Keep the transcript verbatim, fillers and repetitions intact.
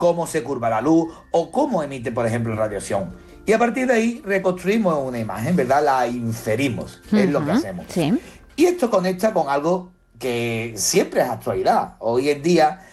cómo se curva la luz o cómo emite, por ejemplo, radiación. Y a partir de ahí reconstruimos una imagen, ¿verdad? La inferimos, es lo que Ujú, hacemos. sí. Y esto conecta con algo que siempre es actualidad. Hoy en día